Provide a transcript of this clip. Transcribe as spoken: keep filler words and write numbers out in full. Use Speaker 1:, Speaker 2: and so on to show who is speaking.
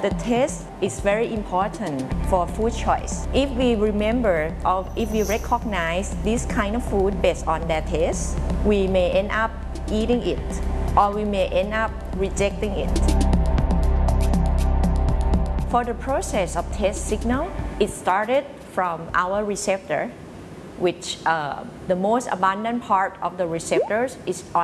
Speaker 1: The taste is very important for food choice. If we remember or if we recognize this kind of food based on their taste, we may end up eating it or we may end up rejecting it. For the process of taste signal, it started from our receptor, which uh, the most abundant part of the receptors is on